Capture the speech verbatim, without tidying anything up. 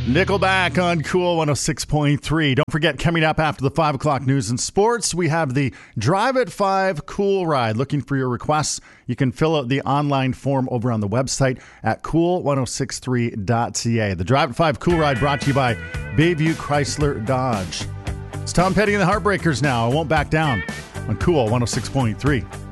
Nickelback on Cool one oh six point three. Don't forget, coming up after the five o'clock news and sports, we have the Drive at five Cool Ride. Looking for your requests. You can fill out the online form over on the website at cool ten sixty-three dot c a. The Drive at five Cool Ride brought to you by Bayview Chrysler Dodge. It's Tom Petty and the Heartbreakers now. I won't back down on Cool one oh six point three.